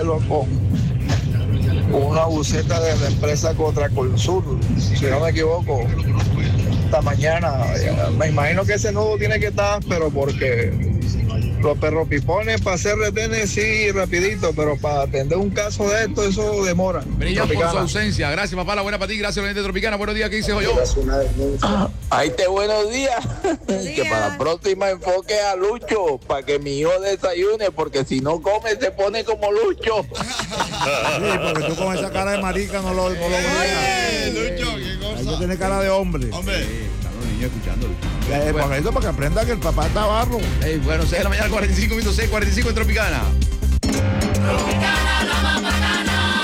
pelo con una buceta de la empresa Contracolsur, si no me equivoco, esta mañana. Me imagino que ese nudo tiene que estar, pero porque los perros pipones para hacer retenes sí rapidito, pero para atender un caso de esto, eso demora. Brillan por su ausencia. Gracias, papá. La buena para ti. Gracias, Oriente Tropicana. Buenos días. ¿Qué hice yo? Ahí te buenos días. Que para la próxima enfoque a Lucho, para que mi hijo desayune, porque si no come se pone como Lucho. Sí, porque tú con esa cara de marica no lo veas. Lucho, qué cosa. Hay que tener cara de hombre. Hombre. Están los niños escuchándolo. Para eso, para que aprenda que el papá está barro. Bueno, 6 de la mañana, 45 minutos, 6:45 en Tropicana. Tropicana, la más bacana.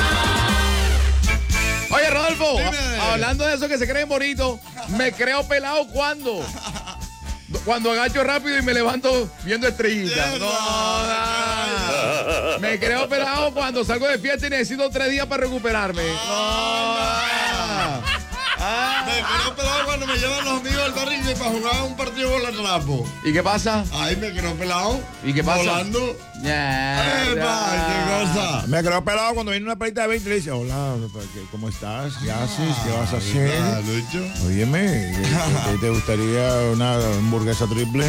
Oye, Rodolfo, Dime. hablando de eso que se creen bonitos, me creo pelado cuando agacho rápido y me levanto viendo estrellitas. No, me creo pelado cuando salgo de fiesta y necesito 3 días para recuperarme. Me quedo pelado cuando me llevan los amigos al barrio para jugar un partido bola trapo. ¿Y qué pasa? Ay, me quedo pelado. ¿Y qué pasa? Volando. ¡Epa! ¡Qué cosa! Me quedó pelado cuando viene una pelita de 20 y le dice, hola, ¿cómo estás? ¿Qué haces? ¿Qué vas a hacer? Lucho. Óyeme, ¿te gustaría una hamburguesa triple?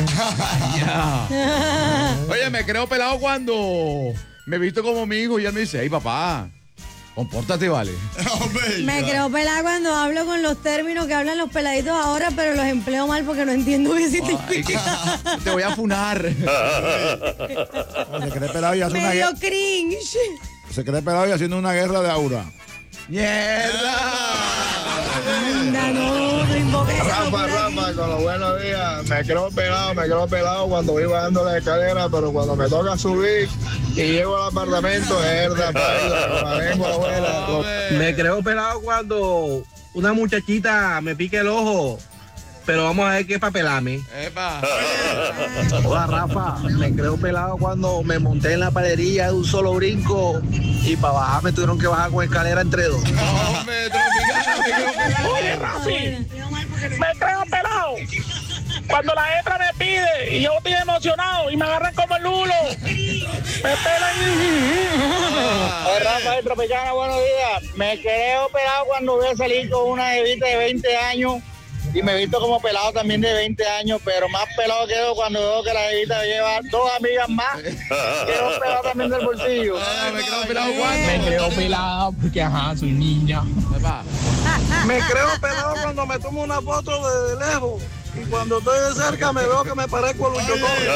Oye, me creo pelado cuando me visto como mi hijo y él me dice, hey, papá, compórtate, vale. Me creo pelada cuando hablo con los términos que hablan los peladitos ahora, pero los empleo mal porque no entiendo qué significa. Te voy a funar. Se cree pelado y hace una Medio guerra. cringe. Se cree pelado y haciendo una guerra de aura. ¡Mierda! No invoques esa Rafa, locura Rafa, aquí. con los buenos días. Me creo pelado cuando voy bajando la escalera, pero cuando me toca subir y llego al apartamento, es verdad, con la lengua abuela. Me creo pelado cuando una muchachita me pique el ojo, pero vamos a ver qué es para pelarme. ¡Epa! Hola, Rafa. Me creo pelado cuando me monté en la palería de un solo brinco y para bajar me tuvieron que bajar con escalera entre dos. ¡Hombre, Tropicana, me creo pelado! Oye, Rafi, me creo pelado. Cuando la hembra me pide y yo estoy emocionado y me agarran como el lulo, me pelan. Oye, Rafa, Tropicana, buenos días. Me creo pelado cuando voy a salir con una jevita de 20 años y me he visto como pelado también de 20 años, pero más pelado quedo cuando veo que la jevita lleva 2 amigas más. Quedo pelado también del bolsillo. Me creo pelado cuando. Me creo pelado porque ajá, soy niña. Epa. Me creo pelado cuando me tomo una foto de lejos y cuando estoy de cerca me veo que me parezco a Lucho Torres.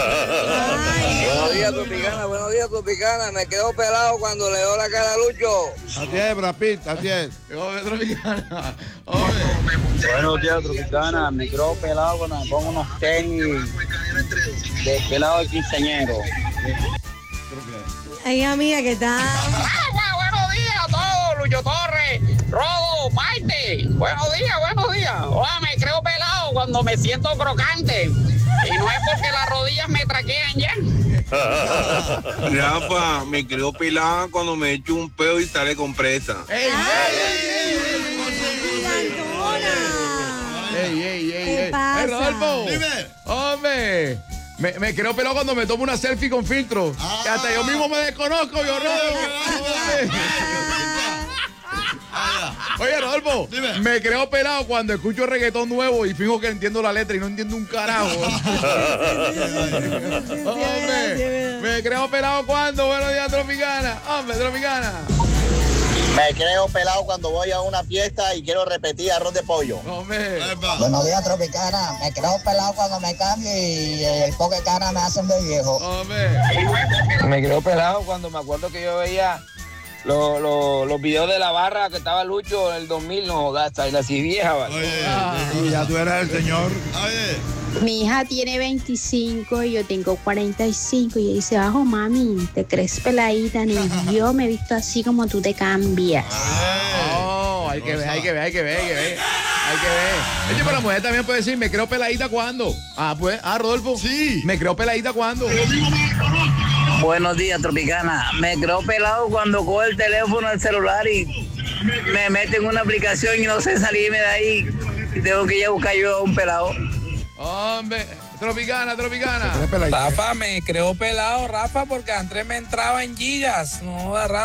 Buenos días, Tropicana. Me quedo pelado cuando le doy la cara a Lucho. Así es, Brad Pitt, así es. ¡Hombre, Tropicana! ¡Hombre! Buenos días, Tropicana. Me creo pelado cuando me pongo unos tenis de pelado de quinceañero. Ay, amiga, ¿qué tal? Buenos días a todos, Lucho Torres, Rodo, Maite. Buenos días. Oye, me creo pelado cuando me siento crocante. Y no es porque las rodillas me traquean ya. Rafa, me creo pelada cuando me echo un pedo y sale con presa. ¡Ey, ¿Qué pasa? Rodolfo! Dime. ¡Hombre! Me creo pelado cuando me tomo una selfie con filtro. Que hasta yo mismo me desconozco, yo Oye, Rodolfo, Dime. me creo pelado cuando escucho reggaetón nuevo y fijo que entiendo la letra y no entiendo un carajo. Hombre, me creo pelado cuando. Buenos días, Tropicana. Hombre, Tropicana. Me creo pelado cuando voy a una fiesta y quiero repetir arroz de pollo. Hombre. Epa. Buenos días, Tropicana. Me creo pelado cuando me cambio y el poco de cara me hacen de viejo. Hombre. Me quedo pelado cuando me acuerdo que yo veía los videos de la barra que estaba Lucho en el 2000, no, hasta así vieja, ¿vale? Oye, Y ya tú eras el señor. oye. Mi hija tiene 25 y yo tengo 45 y ella dice, bajo mami, te crees peladita, ni yo me he visto así como tú te cambias. Oh, hay que ver. Oye, pero la mujer también puede decir, me creo peladita cuando. Rodolfo. Sí. Me creo peladita cuando. Buenos días, Tropicana. Me creo pelado cuando cojo el teléfono, el celular y me meto en una aplicación y no sé salirme de ahí. Y tengo que ir a buscar yo a un pelado. Hombre, Tropicana. Se cree peladito. Rafa, me creo pelado, Rafa, porque antes me entraba en gigas. No, Rafa.